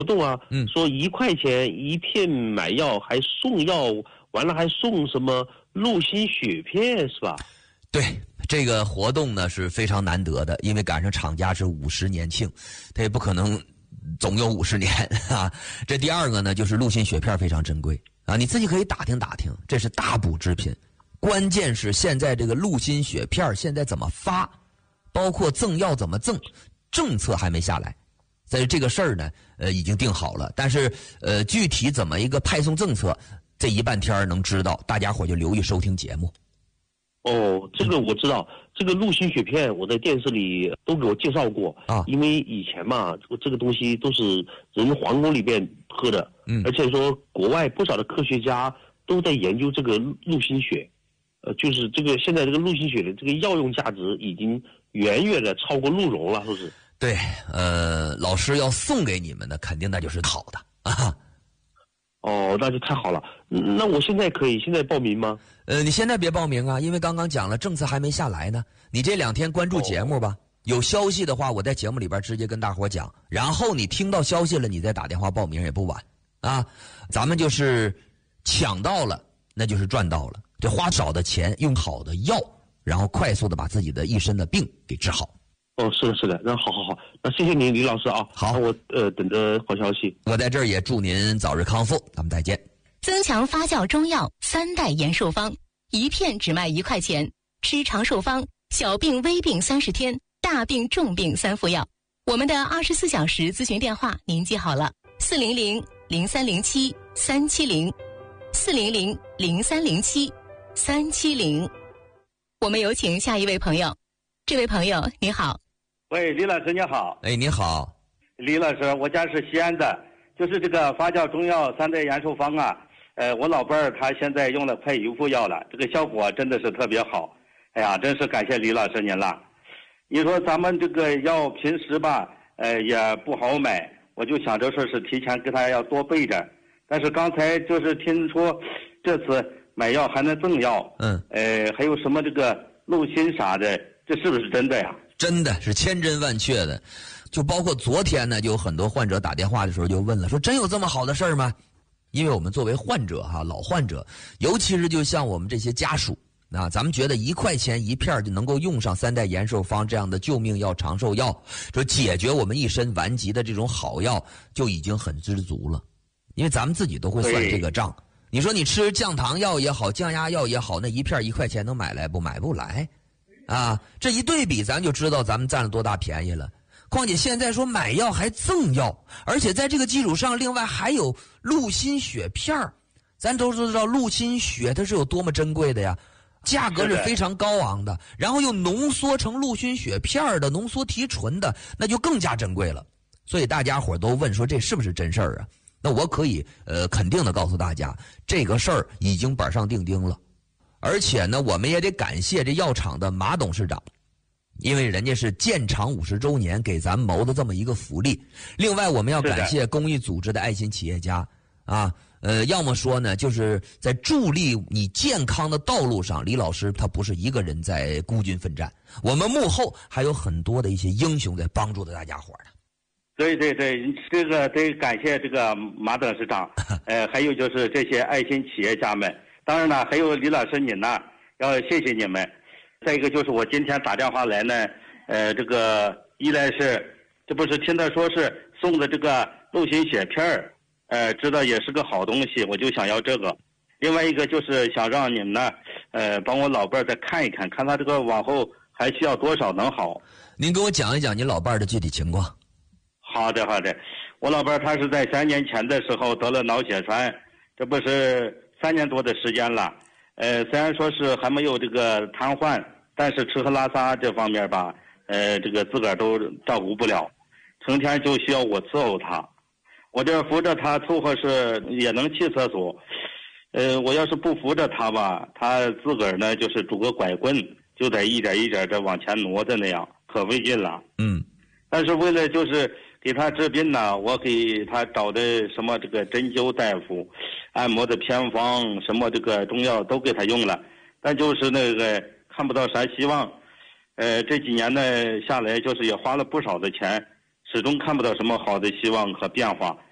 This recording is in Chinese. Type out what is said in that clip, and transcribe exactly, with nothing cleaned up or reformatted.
动啊，嗯，说一块钱一片买药还送药，完了还送什么鹿心血片是吧？ 对，这个活动呢是非常难得的，因为赶上厂家是五十年庆，它也不可能总有五十年啊。这第二个呢，就是鹿心血片非常珍贵啊，你自己可以打听打听，这是大补之品。关键是现在这个鹿心血片现在怎么发，包括赠药怎么赠，政策还没下来。在这个事儿呢，呃，已经定好了，但是呃，具体怎么一个派送政策，这一半天能知道，大家伙就留意收听节目。 哦，这个我知道，这个鹿心血片我在电视里都给我介绍过啊，因为以前嘛，这个东西都是人皇宫里边喝的，嗯，而且说国外不少的科学家都在研究这个鹿心血，呃，就是这个现在这个鹿心血的这个药用价值已经远远的超过鹿茸了，是不是？ 对，呃，老师要送给你们的，肯定那就是好的啊。 哦，那就太好了。那我现在可以现在报名吗？ 呃，你现在别报名啊，因为刚刚讲了，政策还没下来呢。你这两天关注节目吧，哦、有消息的话，我在节目里边直接跟大伙讲。然后你听到消息了，你再打电话报名也不晚啊。咱们就是抢到了，那就是赚到了。这花少的钱，用好的药，然后快速的把自己的一身的病给治好。 哦，是的，是的，那好好好，那谢谢您，李老师啊。 好， 那我呃等着好消息。 我在这儿也祝您早日康复，咱们再见。 增强发酵中药三代延寿方，一片只卖一块钱，吃长寿方，小病微病三十天，大病重病三副药。我们的二十四小时咨询电话您记好了：四零零零三零七三七零，四零零零三零七三七零。我们有请下一位朋友。这位朋友你好。 喂，李老师你好。 哎，你好。 李老师，我家是西安的，就是这个发酵中药三代延寿方啊，呃，我老伴儿他现在用了快一副药了，这个效果真的是特别好。哎呀，真是感谢李老师您了。你说咱们这个药平时吧，呃，也不好买，我就想着说是提前给他要多备着。但是刚才就是听说这次买药还能赠药，嗯，呃，还有什么这个鹿心啥的，这是不是真的呀？ 真的是千真万确的。就包括昨天呢，就有很多患者打电话的时候就问了，说真有这么好的事儿吗？因为我们作为患者哈，老患者，尤其是就像我们这些家属啊，咱们觉得一块钱一片就能够用上三代延寿方这样的救命药、长寿药，说解决我们一身顽疾的这种好药，就已经很知足了。因为咱们自己都会算这个账。你说你吃降糖药也好，降压药也好，那一片一块钱能买来不？买不来啊！这一对比，咱就知道咱们占了多大便宜了。况且现在说买药还赠药，而且在这个基础上，另外还有鹿心血片儿。咱都知道鹿心血它是有多么珍贵的呀，价格是非常高昂的，然后又浓缩成鹿心血片的，浓缩提纯的，那就更加珍贵了。所以大家伙都问说这是不是真事儿啊？那我可以呃肯定的告诉大家，这个事儿已经板上钉钉了。而且呢，我们也得感谢这药厂的马董事长，因为人家是建厂五十周年给咱谋的这么一个福利。另外，我们要感谢公益组织的爱心企业家啊，呃，要么说呢，就是在助力你健康的道路上，李老师他不是一个人在孤军奋战，我们幕后还有很多的一些英雄在帮助着大家伙呢。 对对对，这个得感谢这个马董事长，呃，还有就是这些爱心企业家们，当然了，还有李老师你呢，要谢谢你们。再一个就是我今天打电话来呢，呃，这个一来是这不是听他说是送的这个鹿心血片儿，呃，知道也是个好东西，我就想要这个。另外一个就是想让你们呢，呃，帮我老伴儿再看一看，看他这个往后还需要多少能好。 您给我讲一讲您老伴儿的具体情况。 好的好的，我老伴儿他是在三年前的时候得了脑血栓，这不是三年多的时间了。呃，虽然说是还没有这个瘫痪，但是吃喝拉撒这方面吧，呃，这个自个儿都照顾不了，成天就需要我伺候他。我这扶着他凑合是也能去厕所，呃，我要是不扶着他吧，他自个儿呢就是拄个拐棍，就得一点一点的往前挪的那样，可费劲了。 嗯， 但是为了就是给他治病呢，我给他找的什么这个针灸大夫、按摩的偏方、什么这个中药都给他用了，但就是那个看不到啥希望。呃，这几年呢下来，就是也花了不少的钱，始终看不到什么好的希望和变化。